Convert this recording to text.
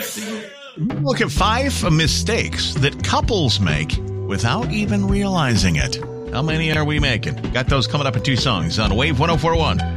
Look at 5 mistakes that couples make without even realizing it. How many are we making? Got those coming up in 2 songs on Wave 104.1.